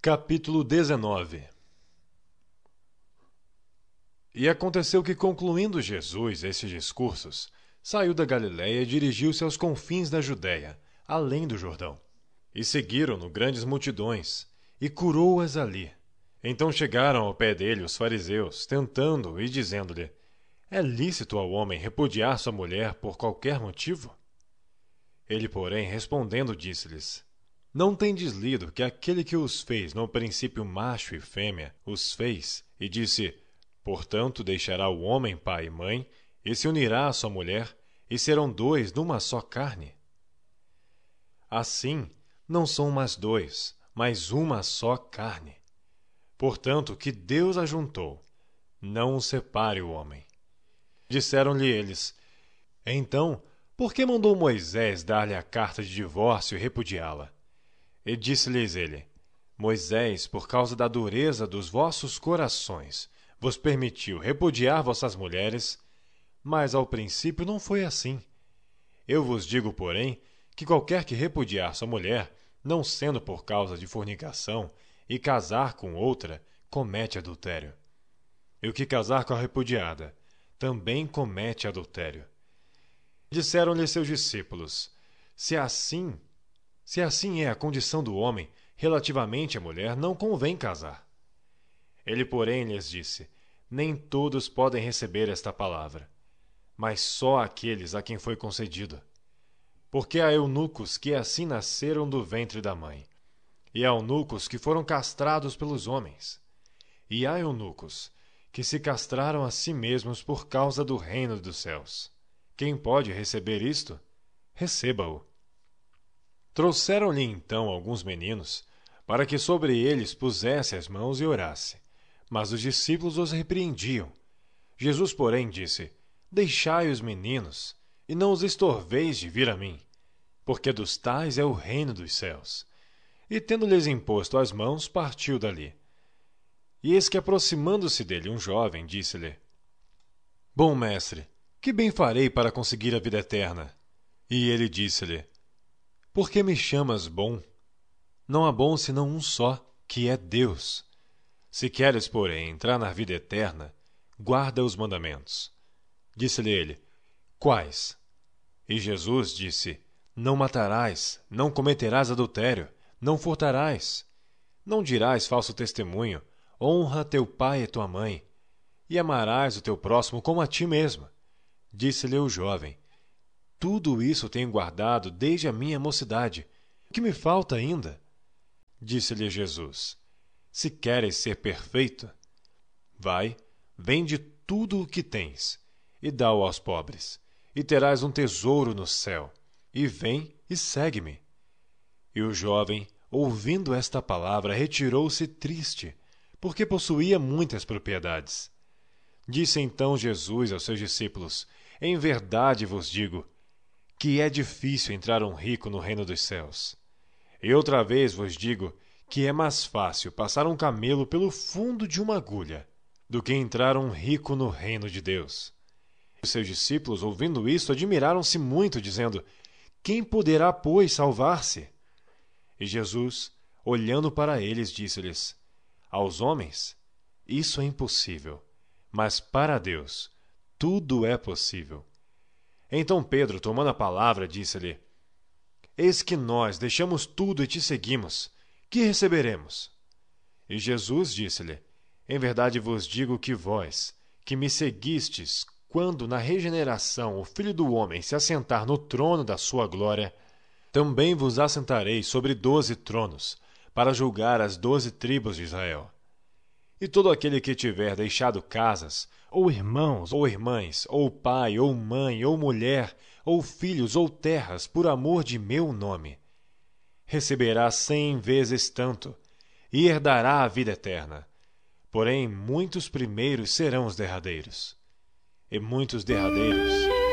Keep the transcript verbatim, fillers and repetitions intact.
Capítulo dezenove. E aconteceu que, concluindo Jesus estes discursos, saiu da Galiléia e dirigiu-se aos confins da Judéia, além do Jordão. E seguiram-no grandes multidões, e curou-as ali. Então chegaram ao pé dele os fariseus, tentando-o e dizendo-lhe: É lícito ao homem repudiar sua mulher por qualquer motivo? Ele, porém, respondendo, disse-lhes: Não tendes lido que aquele que os fez no princípio macho e fêmea os fez, e disse: Portanto deixará o homem pai e mãe, e se unirá à sua mulher, e serão dois numa só carne? Assim, não são mais dois, mas uma só carne. Portanto, o que Deus ajuntou, não o separe o homem. Disseram-lhe eles: Então, por que mandou Moisés dar-lhe a carta de divórcio e repudiá-la? E disse-lhes ele: Moisés, por causa da dureza dos vossos corações, vos permitiu repudiar vossas mulheres, mas ao princípio não foi assim. Eu vos digo, porém, que qualquer que repudiar sua mulher, não sendo por causa de fornicação, e casar com outra, comete adultério. E o que casar com a repudiada, também comete adultério. Disseram-lhe seus discípulos: Se assim, se assim é a condição do homem, relativamente à mulher, não convém casar. Ele, porém, lhes disse: Nem todos podem receber esta palavra, mas só aqueles a quem foi concedido. Porque há eunucos que assim nasceram do ventre da mãe, e há eunucos que foram castrados pelos homens, e há eunucos que se castraram a si mesmos por causa do reino dos céus. Quem pode receber isto, receba-o. Trouxeram-lhe então alguns meninos, para que sobre eles pusesse as mãos e orasse. Mas os discípulos os repreendiam. Jesus, porém, disse: Deixai os meninos, e não os estorveis de vir a mim, porque dos tais é o reino dos céus. E tendo-lhes imposto as mãos, partiu dali. E eis que, aproximando-se dele um jovem, disse-lhe: Bom mestre, que bem farei para conseguir a vida eterna? E ele disse-lhe: Por que me chamas bom? Não há bom senão um só, que é Deus. Se queres, porém, entrar na vida eterna, guarda os mandamentos. Disse-lhe ele: Quais? E Jesus disse: Não matarás, não cometerás adultério, não furtarás, não dirás falso testemunho, honra teu pai e tua mãe, e amarás o teu próximo como a ti mesmo. Disse-lhe o jovem: Tudo isso tenho guardado desde a minha mocidade. O que me falta ainda? Disse-lhe Jesus: Se queres ser perfeito, vai, vende tudo o que tens, e dá-o aos pobres, e terás um tesouro no céu, e vem e segue-me. E o jovem, ouvindo esta palavra, retirou-se triste, porque possuía muitas propriedades. Disse então Jesus aos seus discípulos: Em verdade vos digo, que é difícil entrar um rico no reino dos céus. E outra vez vos digo que é mais fácil passar um camelo pelo fundo de uma agulha do que entrar um rico no reino de Deus. Os seus discípulos, ouvindo isto, admiraram-se muito, dizendo: Quem poderá, pois, salvar-se? E Jesus, olhando para eles, disse-lhes: Aos homens, isso é impossível, mas para Deus, tudo é possível. Então Pedro, tomando a palavra, disse-lhe: Eis que nós deixamos tudo e te seguimos. Que receberemos? E Jesus disse-lhe: Em verdade vos digo que vós, que me seguistes, quando na regeneração o Filho do Homem se assentar no trono da sua glória, também vos assentarei sobre doze tronos, para julgar as doze tribos de Israel. E todo aquele que tiver deixado casas, ou irmãos, ou irmãs, ou pai, ou mãe, ou mulher, ou filhos, ou terras, por amor de meu nome, receberá cem vezes tanto, e herdará a vida eterna. Porém, muitos primeiros serão os derradeiros, e muitos derradeiros